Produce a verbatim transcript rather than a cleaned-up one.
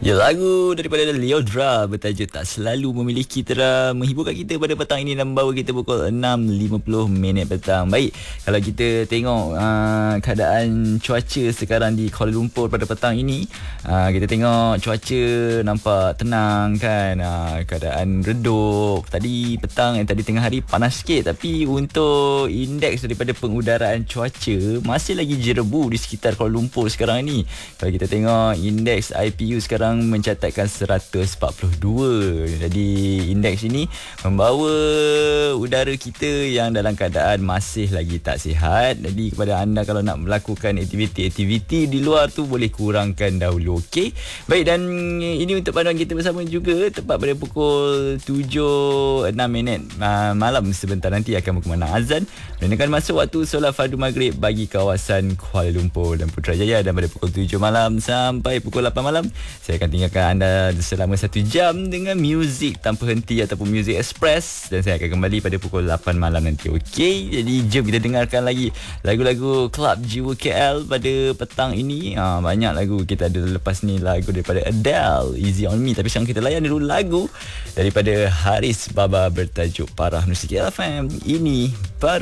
Ya, lagu daripada Leodra bertajuk Tak Selalu Memiliki telah menghiburkan kita pada petang ini dan membawa kita pukul enam lima puluh minit petang. Baik, kalau kita tengok uh, keadaan cuaca sekarang di Kuala Lumpur pada petang ini, uh, kita tengok cuaca nampak tenang kan, uh, keadaan redup. Tadi petang, eh, tadi tengah hari panas sikit, tapi untuk indeks daripada pengudaraan cuaca masih lagi jerebu di sekitar Kuala Lumpur sekarang ini. Kalau kita tengok indeks I P U sekarang mencatatkan seratus empat puluh dua. Jadi indeks ini membawa udara kita yang dalam keadaan masih lagi tak sihat. Jadi kepada anda, kalau nak melakukan aktiviti-aktiviti di luar tu, boleh kurangkan dahulu. Okey. Baik, dan ini untuk panduan kita bersama juga tepat pada pukul tujuh enam minit malam. Sebentar nanti akan berkumandang azan menunjukkan masuk waktu solat fardu maghrib bagi kawasan Kuala Lumpur dan Putrajaya. Dan pada pukul tujuh malam sampai pukul lapan malam, saya akan tinggalkan anda selama satu jam dengan muzik tanpa henti ataupun muzik express, dan saya akan kembali pada pukul lapan malam nanti. Okey, jadi jom kita dengarkan lagi lagu-lagu Club Jiwa K L pada petang ini. Ha, banyak lagu kita ada lepas ni, lagu daripada Adele, Easy On Me. Tapi sekarang kita layan dulu lagu daripada Haris Baba bertajuk Parah Musik K L F M. Ini baru